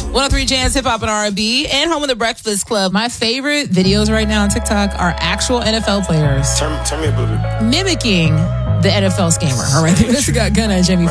103 Jams, Hip Hop and R&B, and home of the Breakfast Club. My favorite videos right now on TikTok are actual NFL players Tell me about it. mimicking the NFL scammer. All right, this got Gunna and Jamie